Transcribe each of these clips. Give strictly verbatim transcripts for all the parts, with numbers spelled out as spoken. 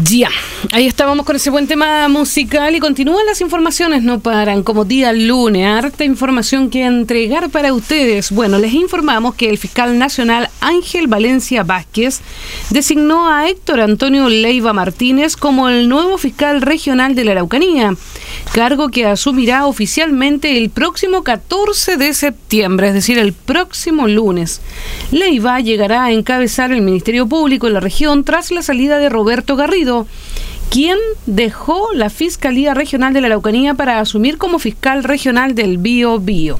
Ya, ahí estábamos con ese buen tema musical y continúan las informaciones, no paran, como día lunes, harta información que entregar para ustedes. Bueno, les informamos que el fiscal nacional Ángel Valencia Vázquez designó a Héctor Antonio Leiva Martínez como el nuevo fiscal regional de la Araucanía, cargo que asumirá oficialmente el próximo catorce de septiembre, es decir, el próximo lunes. Leiva llegará a encabezar el Ministerio Público en la región tras la salida de Roberto Garrido, quien dejó la Fiscalía Regional de la Araucanía para asumir como fiscal regional del Bío Bío.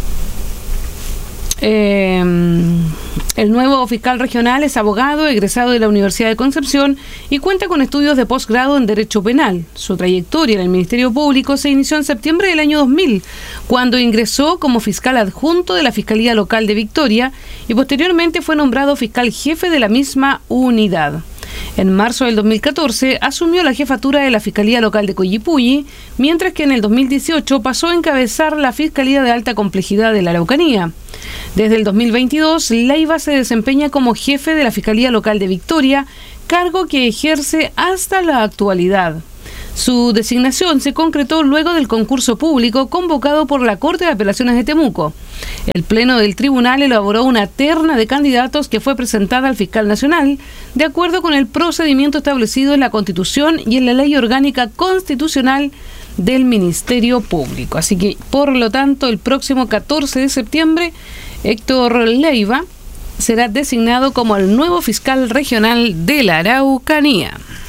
Eh, el nuevo fiscal regional es abogado egresado de la Universidad de Concepción y cuenta con estudios de posgrado en Derecho Penal. Su trayectoria en el Ministerio Público se inició en septiembre del año dos mil, cuando ingresó como fiscal adjunto de la Fiscalía Local de Victoria y posteriormente fue nombrado fiscal jefe de la misma unidad. En marzo del dos mil catorce asumió la jefatura de la Fiscalía Local de Coyipulli, mientras que en el dos mil dieciocho pasó a encabezar la Fiscalía de Alta Complejidad de la Araucanía. Desde el dos mil veintidós, Leiva se desempeña como jefe de la Fiscalía Local de Victoria, cargo que ejerce hasta la actualidad. Su designación se concretó luego del concurso público convocado por la Corte de Apelaciones de Temuco. El Pleno del Tribunal elaboró una terna de candidatos que fue presentada al fiscal nacional, de acuerdo con el procedimiento establecido en la Constitución y en la Ley Orgánica Constitucional del Ministerio Público. Así que, por lo tanto, el próximo catorce de septiembre, Héctor Leiva será designado como el nuevo fiscal regional de la Araucanía.